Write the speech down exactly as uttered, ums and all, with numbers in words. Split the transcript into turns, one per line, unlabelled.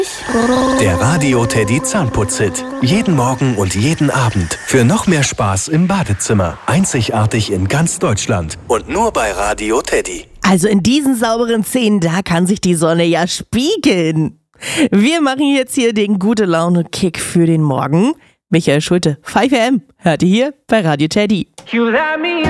Der Radio Teddy Zahnputz-Hit. Jeden Morgen und jeden Abend. Für noch mehr Spaß im Badezimmer. Einzigartig in ganz Deutschland. Und nur bei Radio Teddy.
Also in diesen sauberen Zähnen, da kann sich die Sonne ja spiegeln. Wir machen jetzt hier den Gute-Laune-Kick für den Morgen. Michael Schulte, fünf A M, hört ihr hier bei Radio Teddy.